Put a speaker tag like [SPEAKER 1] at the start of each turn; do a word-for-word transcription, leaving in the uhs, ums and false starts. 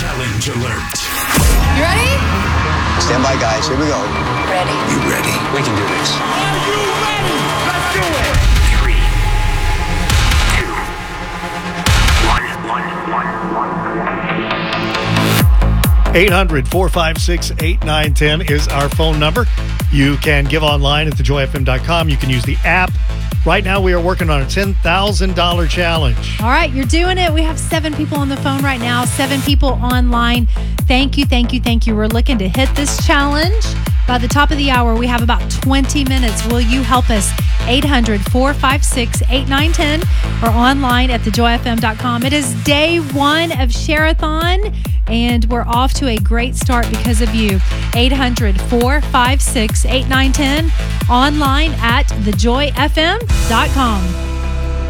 [SPEAKER 1] Challenge alert.
[SPEAKER 2] You ready?
[SPEAKER 3] Stand by, guys. Here we go.
[SPEAKER 2] Ready.
[SPEAKER 1] You ready?
[SPEAKER 3] We can do this.
[SPEAKER 1] Are you ready? Let's do it. Three, two, one, one, one, one.
[SPEAKER 4] eight hundred, four five six, eight nine one zero is our phone number. You can give online at the joy f m dot com. You can use the app. Right now, we are working on a ten thousand dollars challenge.
[SPEAKER 5] All right, you're doing it. We have seven people on the phone right now, seven people online. Thank you, thank you, thank you. We're looking to hit this challenge. By the top of the hour, we have about twenty minutes. Will you help us? eight hundred, four five six, eight nine one zero or online at the joy f m dot com. It is day one of Share-a-thon, and we're off to a great start because of you. eight hundred, four five six, eight nine one zero, online at the joy f m dot com.